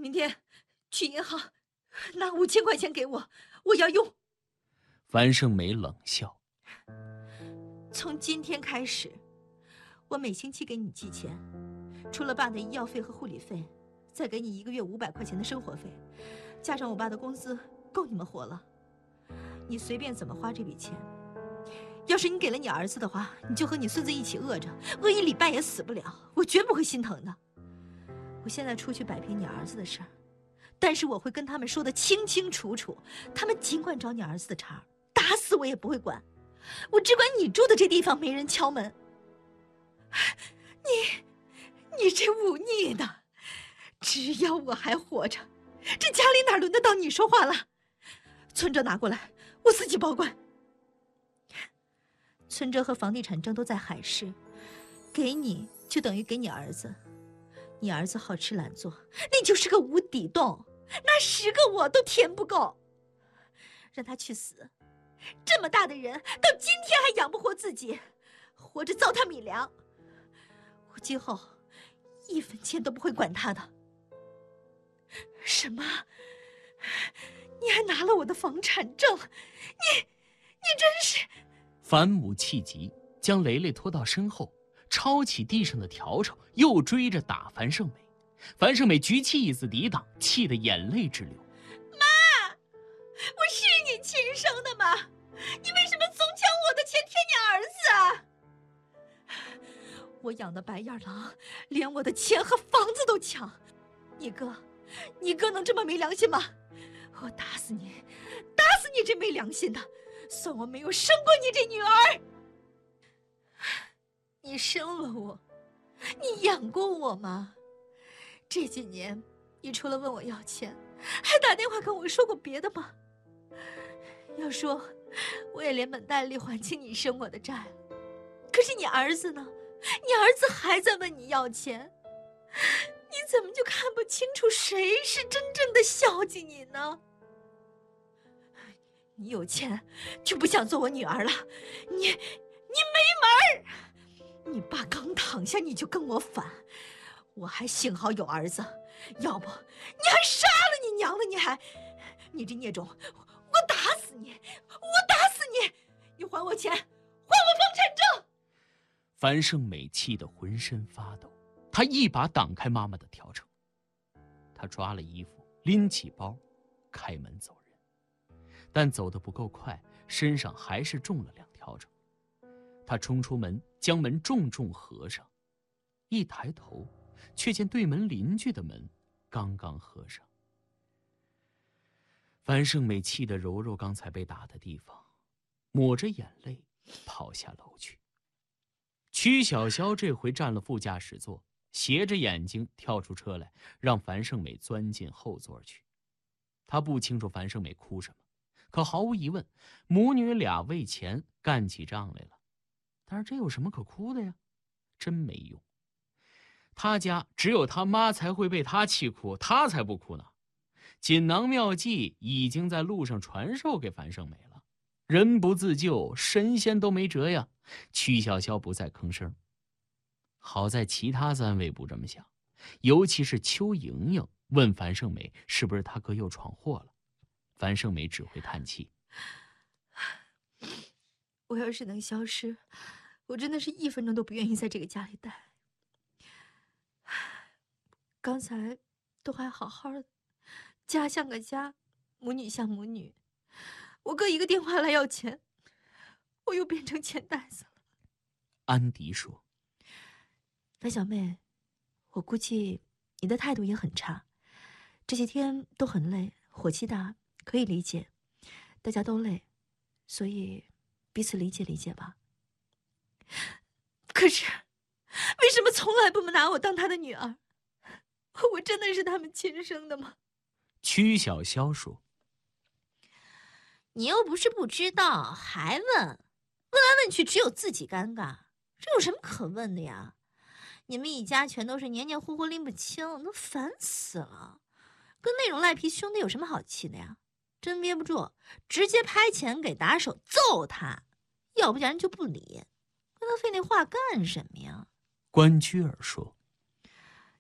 明天去银行拿5000块钱给我，我要用。 樊胜美冷笑： 从今天开始，我每星期给你寄钱，除了爸的医药费和护理费，再给你1个月500块钱的生活费，加上我爸的工资，够你们活了。你随便怎么花这笔钱。要是你给了你儿子的话，你就和你孙子一起饿着，饿1礼拜也死不了，我绝不会心疼的。我现在出去摆平你儿子的事儿，但是我会跟他们说的清清楚楚，他们尽管找你儿子的茬，打死我也不会管，我只管你住的这地方没人敲门。你这忤逆的，只要我还活着，这家里哪轮得到你说话了？存折拿过来，我自己保管。存折和房地产证都在海市，给你就等于给你儿子。你儿子好吃懒做，你就是个无底洞，那10个我都填不够。让他去死！这么大的人，到今天还养不活自己，活着糟蹋米粮。我今后1分钱都不会管他的。什么？你还拿了我的房产证？你真是…… 樊母气急，将雷雷拖到身后，抄起地上的笤帚，又追着打樊胜美。樊胜美举起椅子抵挡，气得眼泪直流。 妈，我是你亲生的吗？你为什么总抢我的钱贴你儿子啊？我养的白眼狼，连我的钱和房子都抢。你哥能这么没良心吗？我打死你，打死你这没良心的！算我没有生过你这女儿。你生了我，你养过我吗？这几年，你除了问我要钱，还打电话跟我说过别的吗？要说，我也连本带利还清你生我的债了。可是你儿子呢？你儿子还在问你要钱，你怎么就看不清楚谁是真正的孝敬你呢？你有钱就不想做我女儿了，你没门儿！你爸刚躺下你就跟我反，我还幸好有儿子，要不你还杀了你娘了！你这孽种，我打死你！我打死你！你还我钱，还我房产证！ 樊胜美气得浑身发抖，她一把挡开妈妈的笤帚，她抓了衣服，拎起包，开门走人。但走得不够快，身上还是中了2笤帚。他冲出门，将门重重合上，一抬头，却见对门邻居的门刚刚合上。樊胜美气得揉揉刚才被打的地方，抹着眼泪跑下楼去。曲小潇这回占了副驾驶座，斜着眼睛跳出车来，让樊胜美钻进后座去。他不清楚樊胜美哭什么，可毫无疑问，母女俩为钱干起仗来了。但是这有什么可哭的呀？真没用。他家只有他妈才会被他气哭，他才不哭呢。锦囊妙计已经在路上传授给樊胜美了，人不自救，神仙都没辙呀。曲小潇不再吭声。好在其他3位不这么想，尤其是邱莹莹问樊胜美是不是他哥又闯祸了。樊胜美只会叹气。 我要是能消失，我真的是1分钟都不愿意在这个家里待。刚才都还好好的，家像个家，母女像母女。我哥一个电话来要钱，我又变成钱袋子了。 安迪说： 樊小妹，我估计你的态度也很差，这些天都很累，火气大，可以理解，大家都累，所以彼此理解理解吧。可是，为什么从来不拿我当他的女儿？我真的是他们亲生的吗？ 曲小潇说： 你又不是不知道，还问，问来问去只有自己尴尬，这有什么可问的呀？你们一家全都是黏黏糊糊拎不清，都烦死了。跟那种赖皮兄弟有什么好气的呀？真憋不住，直接拍钱给打手揍他，要不然就不理，跟他费那话干什么呀？ 关雎尔说：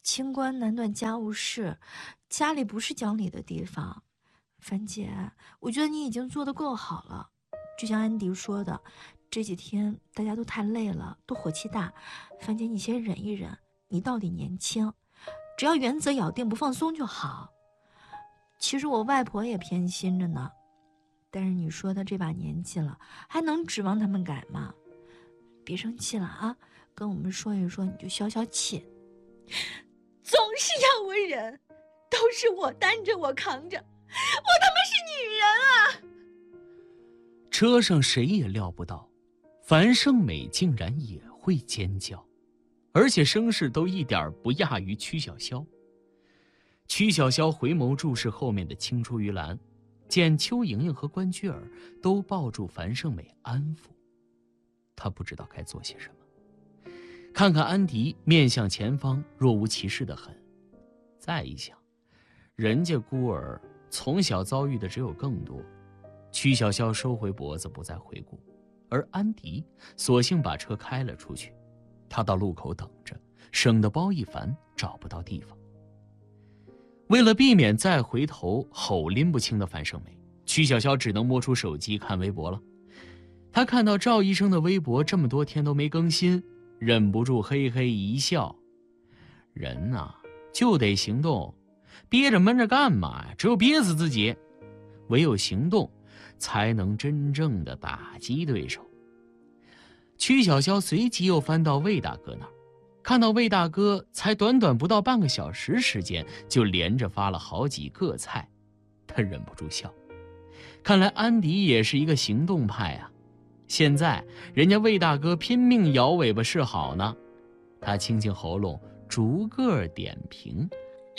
清官难断家务事，家里不是讲理的地方。樊姐，我觉得你已经做得够好了。就像安迪说的，这几天大家都太累了，都火气大。樊姐，你先忍一忍，你到底年轻，只要原则咬定不放松就好。其实我外婆也偏心着呢，但是你说她这把年纪了，还能指望他们改吗？别生气了啊，跟我们说一说，你就消消气。总是要我忍，都是我担着我扛着，我他妈是女人啊！ 车上谁也料不到，樊胜美竟然也会尖叫，而且声势都一点不亚于曲筱绡。曲筱绡回眸注视后面的青出于蓝，见邱莹莹和关雎尔都抱住樊胜美安抚，她不知道该做些什么。看看安迪面向前方若无其事的很，再一想，人家孤儿从小遭遇的只有更多。曲筱绡收回脖子不再回顾，而安迪索性把车开了出去，他到路口等着，省得包奕凡找不到地方。为了避免再回头吼拎不清的樊胜美，曲筱绡只能摸出手机看微博了。他看到赵医生的微博这么多天都没更新，忍不住嘿嘿一笑。人啊，就得行动，憋着闷着干嘛呀？只有憋死自己，唯有行动才能真正的打击对手。曲筱绡随即又翻到魏大哥那儿，看到魏大哥才短短不到半个小时时间就连着发了好几个菜，他忍不住笑。看来安迪也是一个行动派啊，现在人家魏大哥拼命摇尾巴示好呢。他清清喉咙，逐个点评。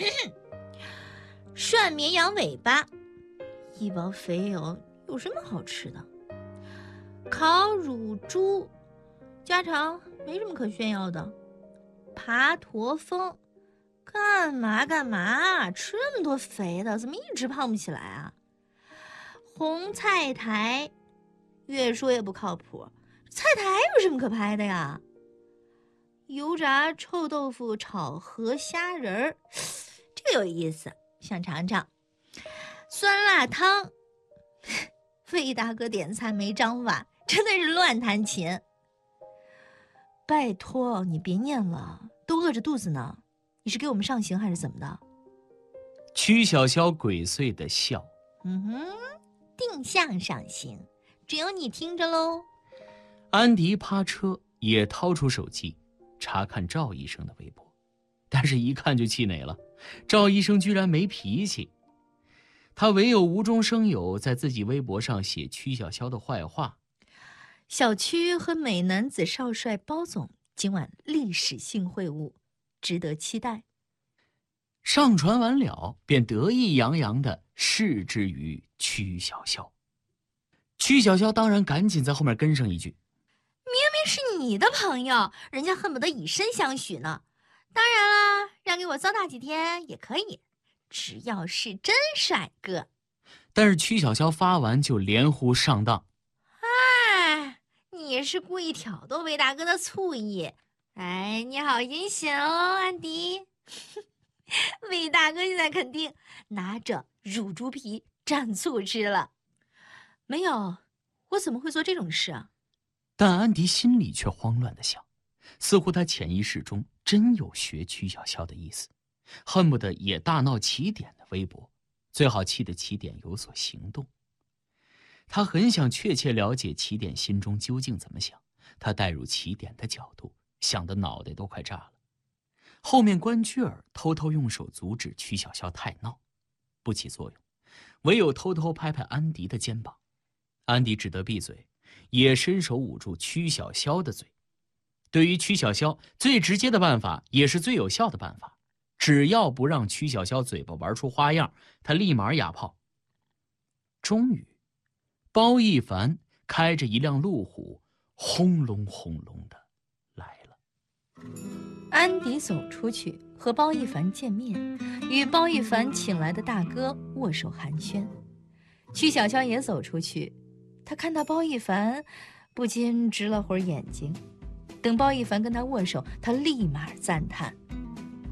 涮绵羊尾巴，一包肥油，有什么好吃的？烤乳猪，家常，没什么可炫耀的。爬驼峰，干嘛？吃那么多肥的，怎么一直胖不起来啊？红菜苔，越说越不靠谱。菜苔有什么可拍的呀？油炸臭豆腐炒河虾仁儿，这个有意思，想尝尝。酸辣汤，魏大哥点菜没章法，真的是乱弹琴。拜托你别念了，都饿着肚子呢。你是给我们上刑还是怎么的？ 曲筱绡鬼祟的笑。 定向上刑，只有你听着喽。 安迪趴车也掏出手机查看赵医生的微博，但是一看就气馁了，赵医生居然没脾气。他唯有无中生有，在自己微博上写曲筱绡的坏话。 小区和美男子少帅包总今晚历史性会晤，值得期待。 上传完了，便得意洋洋地示之于曲筱绡。曲筱绡当然赶紧在后面跟上一句： 明明是你的朋友，人家恨不得以身相许呢。当然啦，让给我糟蹋几天也可以，只要是真帅哥。 但是曲筱绡发完就连呼上当。 哎，你是故意挑逗魏大哥的醋意。哎，你好阴险哦，安迪。魏大哥现在肯定拿着乳猪皮蘸醋吃了。 没有，我怎么会做这种事啊？ 但安迪心里却慌乱地想，似乎他潜意识中真有学曲筱绡的意思，恨不得也大闹起点的微博，最好气得起点有所行动。他很想确切了解起点心中究竟怎么想，他带入起点的角度，想得脑袋都快炸了。后面关雎尔偷偷用手阻止曲筱绡太闹，不起作用，唯有偷偷拍拍安迪的肩膀。安迪只得闭嘴，也伸手捂住曲筱绡的嘴。对于曲筱绡，最直接的办法也是最有效的办法，只要不让曲筱绡嘴巴玩出花样，他立马哑炮。终于，包奕凡开着一辆路虎，轰隆轰隆的来了。 安迪走出去和包奕凡见面，与包奕凡请来的大哥握手寒暄。曲筱绡也走出去，他看到包奕凡，不禁直了会儿眼睛。等包奕凡跟他握手，他立马赞叹：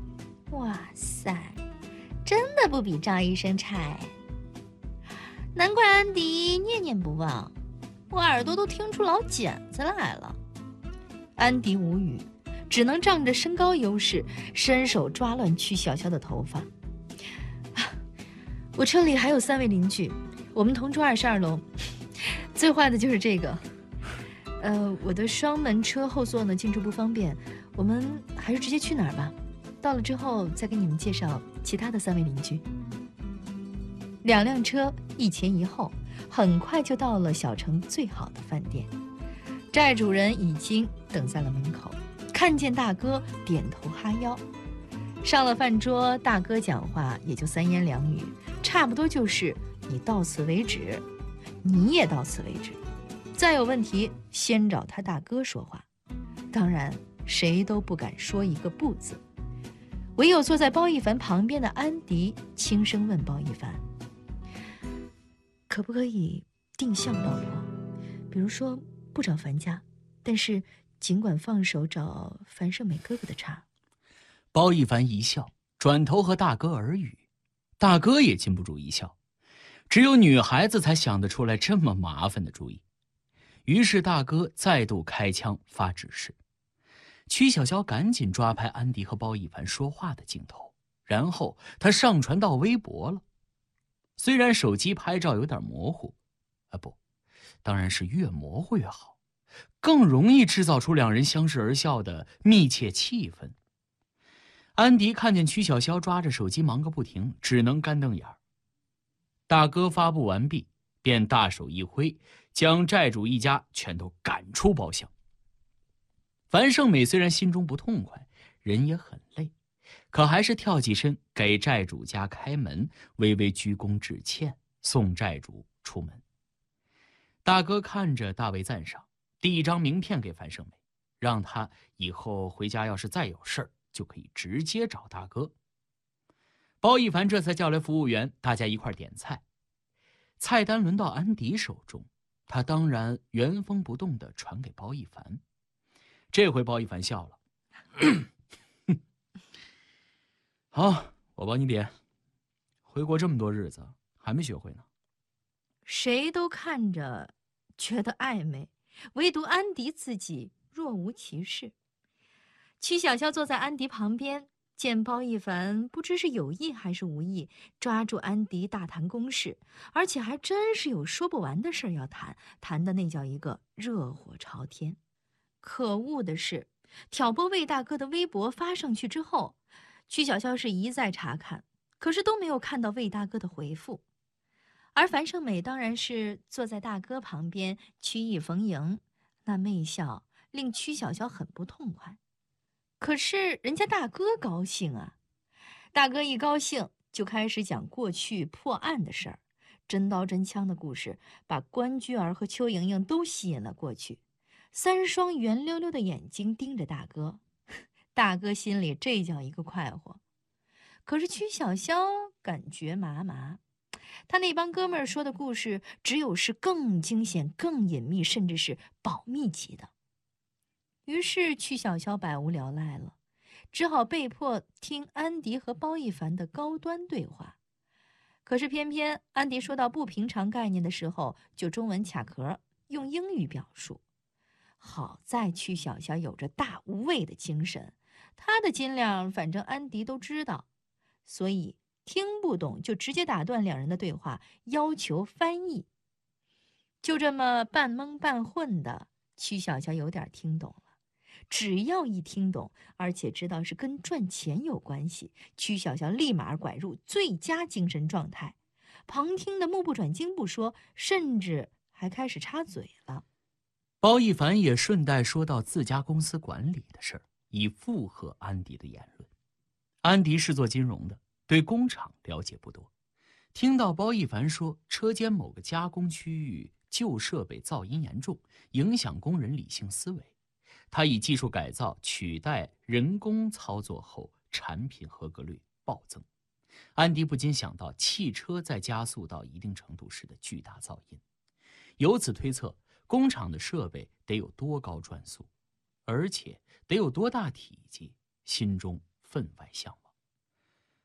哇塞，真的不比赵医生差哎！难怪安迪念念不忘，我耳朵都听出老茧子来了。安迪无语，只能仗着身高优势，伸手抓乱曲小潇的头发。我车里还有3位邻居，我们同住22楼。最坏的就是这个，我的双门车后座呢进出不方便，我们还是直接去哪儿吧？到了之后再给你们介绍其他的3位邻居。2辆车一前一后，很快就到了小城最好的饭店。债主人已经等在了门口，看见大哥点头哈腰。上了饭桌，大哥讲话也就3言2语，差不多就是你到此为止，你也到此为止。再有问题，先找他大哥说话。当然，谁都不敢说一个不字。唯有坐在包奕凡旁边的安迪轻声问包奕凡：“可不可以定向报国？比如说不找樊家，但是尽管放手找樊胜美哥哥的茬。” 包奕凡一笑，转头和大哥耳语，大哥也禁不住一笑。只有女孩子才想得出来这么麻烦的主意。于是大哥再度开枪发指示。曲小潇赶紧抓拍安迪和包奕凡说话的镜头，然后他上传到微博了。虽然手机拍照有点模糊，不，当然是越模糊越好，更容易制造出2人相视而笑的密切气氛。安迪看见曲小潇抓着手机忙个不停，只能干瞪眼。大哥发布完毕，便大手一挥，将债主一家全都赶出包厢。樊胜美虽然心中不痛快，人也很累，可还是跳起身给债主家开门，微微鞠躬致歉，送债主出门。大哥看着大为赞赏，递一张名片给樊胜美，让他以后回家要是再有事儿，就可以直接找大哥。包奕凡这才叫来服务员，大家一块点菜。菜单轮到安迪手中，他当然原封不动地传给包奕凡。这回包奕凡笑了，好，我帮你点。回国这么多日子，还没学会呢。 谁都看着觉得暧昧，唯独安迪自己若无其事。曲小潇坐在安迪旁边，见包奕凡不知是有意还是无意，抓住安迪大谈公事，而且还真是有说不完的事要谈，谈的那叫一个热火朝天。可恶的是，挑拨魏大哥的微博发上去之后，曲小潇是一再查看，可是都没有看到魏大哥的回复。而樊胜美当然是坐在大哥旁边曲意逢迎，那媚笑令曲小潇很不痛快。可是人家大哥高兴啊，大哥一高兴就开始讲过去破案的事儿，真刀真枪的故事把关雎儿和邱莹莹都吸引了过去。3双圆溜溜的眼睛盯着大哥，大哥心里这叫一个快活。可是曲小潇感觉麻麻，他那帮哥们儿说的故事只有是更惊险、更隐秘，甚至是保密级的。于是曲小潇百无聊赖了，只好被迫听安迪和包奕凡的高端对话。可是偏偏安迪说到不平常概念的时候，就中文卡壳，用英语表述。好在曲小潇有着大无畏的精神，他的斤两反正安迪都知道，所以听不懂就直接打断2人的对话，要求翻译。就这么半蒙半混的，曲小潇有点听懂了。只要一听懂，而且知道是跟赚钱有关系，曲小潇立马拐入最佳精神状态，旁听的目不转睛不说，甚至还开始插嘴了。 包奕凡也顺带说到自家公司管理的事儿，以附和安迪的言论。安迪是做金融的，对工厂了解不多。听到包奕凡说车间某个加工区域旧设备噪音严重，影响工人理性思维，他以技术改造取代人工操作后，产品合格率暴增。安迪不禁想到汽车在加速到一定程度时的巨大噪音，由此推测工厂的设备得有多高转速，而且得有多大体积，心中分外向往。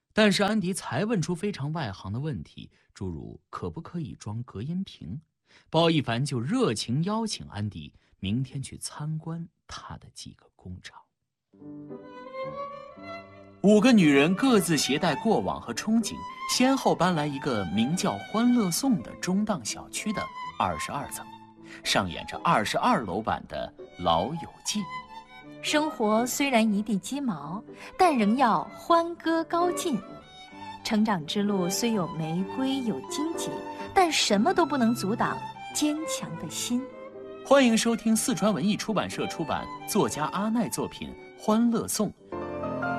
但是安迪才问出非常外行的问题，诸如可不可以装隔音屏，包一凡就热情邀请安迪明天去参观他的几个工厂。5个女人各自携带过往和憧憬，先后搬来一个名叫欢乐颂的中档小区的22层，上演着22楼版的《老友记》。 生活虽然一地鸡毛，但仍要欢歌高进。成长之路虽有玫瑰有荆棘，但什么都不能阻挡坚强的心。 欢迎收听四川文艺出版社出版作家阿奈作品《欢乐颂》，